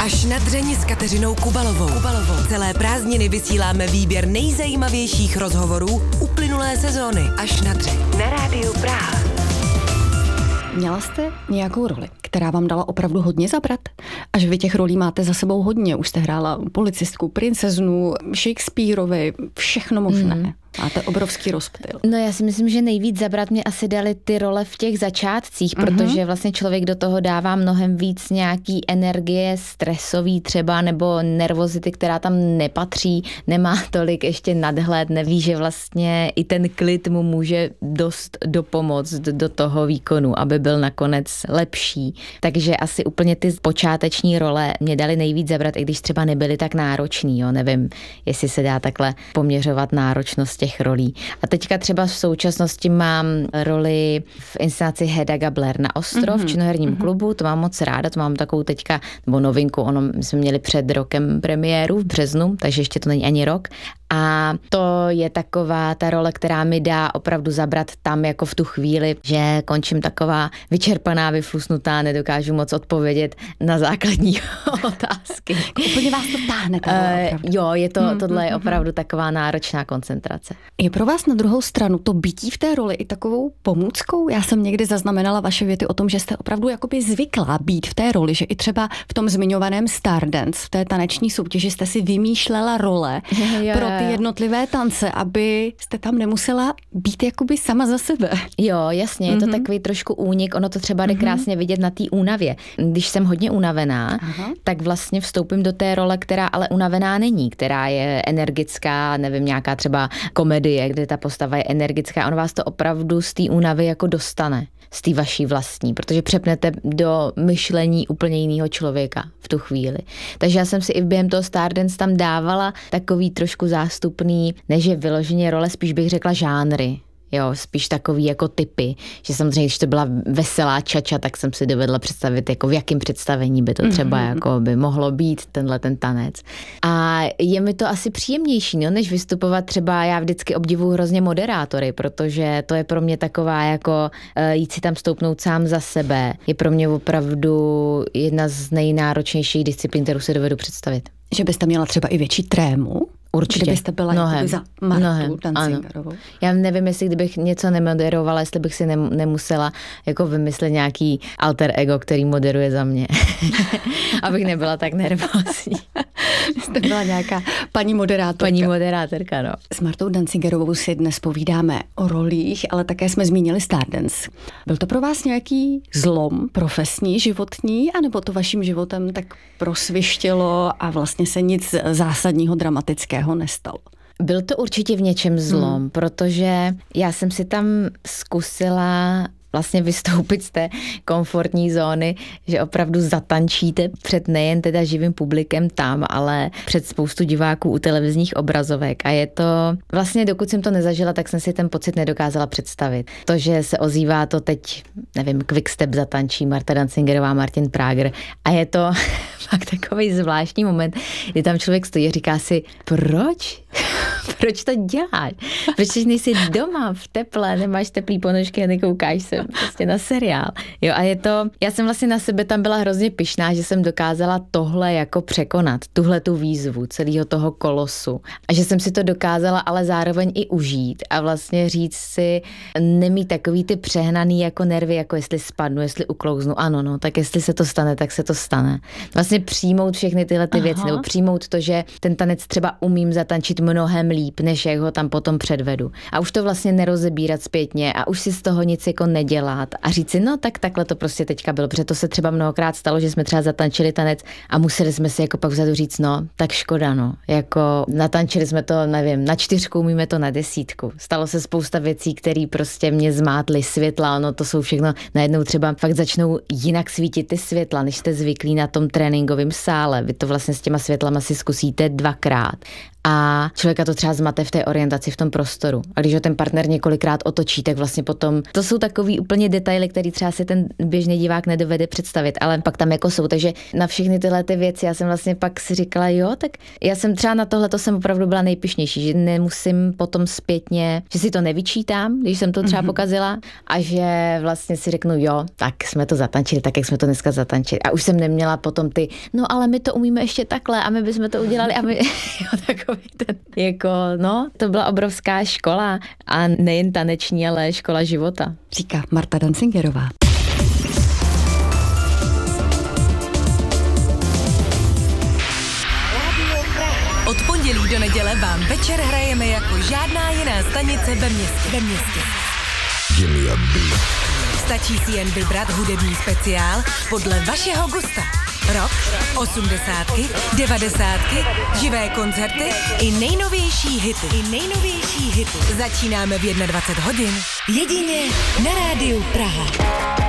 Až na dřeň s Kateřinou Kubalovou. Celé prázdniny vysíláme výběr nejzajímavějších rozhovorů uplynulé sezóny. Až na dřeň. Na rádiu Praha. Měla jste nějakou roli, která vám dala opravdu hodně zabrat? Až vy těch rolí máte za sebou hodně. Už jste hrála policistku, princeznu, Shakespeareovi, všechno možné. Máte obrovský rozptyl. No já si myslím, že nejvíc zabrat mě asi dali ty role v těch začátcích, protože vlastně člověk do toho dává mnohem víc nějaký energie stresový třeba, nebo nervozity, která tam nepatří, nemá tolik ještě nadhled, neví, že vlastně i ten klid mu může dost dopomoct do toho výkonu, aby byl nakonec lepší. Takže asi úplně ty počáteční role mě dali nejvíc zabrat, i když třeba nebyly tak náročný, jo, nevím, jestli se dá takhle poměřovat náročnost těch rolí. A teďka třeba v současnosti mám roli v inscenaci Hedda Gabler na Ostrov v činoherním klubu, to mám moc ráda, to mám takovou teďka, nebo novinku, my jsme měli před rokem premiéru v březnu, takže ještě to není ani rok. A to je taková ta role, která mi dá opravdu zabrat tam jako v tu chvíli, že končím taková vyčerpaná, vyflusnutá, nedokážu moc odpovědět na základní otázky. Úplně vás to táhne. Jo, je to, tohle je opravdu taková náročná koncentrace. Je pro vás na druhou stranu to bytí v té roli i takovou pomůckou? Já jsem někdy zaznamenala vaše věty o tom, že jste opravdu jakoby zvyklá být v té roli, že i třeba v tom zmiňovaném Stardance, v té taneční soutěži jste si vymýšlela role pro ty jednotlivé tance, aby jste tam nemusela být jakoby sama za sebe. Jo, jasně, je to takový trošku únik, ono to třeba jde krásně vidět na té únavě. Když jsem hodně unavená, tak vlastně vstoupím do té role, která ale unavená není, která je energická, nevím, nějaká třeba komedie, kde ta postava je energická, on vás to opravdu z té únavy jako dostane, z té vaší vlastní, protože přepnete do myšlení úplně jiného člověka v tu chvíli. Takže já jsem si i během toho Stardance tam dávala takový trošku zástupný, než je vyloženě role, spíš bych řekla žánry. Jo, spíš takový jako typy, že samozřejmě, když to byla veselá čača, tak jsem si dovedla představit, jako v jakém představení by to třeba jako by mohlo být ten tanec. A je mi to asi příjemnější, no, než vystupovat třeba, já vždycky obdivuju hrozně moderátory, protože to je pro mě taková jako jít si tam stoupnout sám za sebe. Je pro mě opravdu jedna z nejnáročnějších disciplín, kterou si dovedu představit. Že byste měla třeba i větší trému? Určitě. Kdybyste byla za Martu Dancingerovou. Já nevím, jestli kdybych něco nemoderovala, jestli bych si nemusela jako vymyslet nějaký alter ego, který moderuje za mě. Abych nebyla tak nervózní. Jste byla nějaká paní moderátorka. Paní moderátorka, no. S Martou Dancingerovou si dnes povídáme o rolích, ale také jsme zmínili Stardance. Byl to pro vás nějaký zlom profesní, životní, anebo to vaším životem tak prosvištělo a vlastně se nic zásadního, dramatického nestalo? Byl to určitě v něčem zlom, protože já jsem si tam zkusila vlastně vystoupit z té komfortní zóny, že opravdu zatančíte před nejen teda živým publikem tam, ale před spoustu diváků u televizních obrazovek. A je to, vlastně dokud jsem to nezažila, tak jsem si ten pocit nedokázala představit. To, že se ozývá to teď, nevím, Quickstep zatančí Marta Dancingerová, Martin Prager a je to fakt takový zvláštní moment, kdy tam člověk stojí a říká si, proč? Proč to děláš? Proč nejsi doma v teple, nemáš teplý ponožky a nekoukáš se prostě na seriál. Jo, a je to, já jsem vlastně na sebe tam byla hrozně pyšná, že jsem dokázala tohle jako překonat, tu výzvu celého toho kolosu. A že jsem si to dokázala ale zároveň i užít a vlastně říct si, nemít takový ty přehnaný jako nervy, jako jestli spadnu, jestli uklouznu, ano, no, tak jestli se to stane, tak se to stane. Vlastně přijmout všechny tyhle ty věci, nebo přijmout to, že ten tanec třeba umím zatančit mnohem líp, než jak ho tam potom předvedu. A už to vlastně nerozebírat zpětně a už si z toho nic jako nedělat a říct si, no tak takhle to prostě teďka bylo, protože to se třeba mnohokrát stalo, že jsme třeba zatančili tanec a museli jsme si jako pak vzadu říct, no tak škoda, no, jako natančili jsme to, nevím, na 4, umíme to na 10. Stalo se spousta věcí, které prostě mě zmátly, světla, no to jsou všechno, najednou třeba fakt začnou jinak svítit ty světla, než jste zvyklí na tom tréninkovém sále. Vy to vlastně s těma světlama si zkusíte 2krát. A člověka to třeba zmate v té orientaci v tom prostoru. A když ho ten partner několikrát otočí, tak vlastně potom to jsou takový úplně detaily, který třeba si ten běžný divák nedovede představit, ale pak tam jako jsou. Takže na všechny tyhle ty věci já jsem vlastně pak si říkala, jo, tak já jsem třeba na tohle to jsem opravdu byla nejpyšnější, že nemusím potom zpětně, že si to nevyčítám, když jsem to třeba pokazila a že vlastně si řeknu, jo, tak jsme to zatančili, tak jak jsme to dneska zatančili. A už jsem neměla potom ty, no ale my to umíme ještě takhle a my bychom to udělali a my, jo, takový ten, jako, no, to byla obrovská škola a nejen taneční, ale škola života. Říká Marta Dancingerová. Od pondělí do neděle vám večer hrajeme jako žádná jiná stanice ve městě. Stačí si jen vybrat hudební speciál podle vašeho gusta. Rock, 80, 90, živé koncerty i nejnovější hity. Začínáme v 21 hodin. Jedině na Rádiu Praha.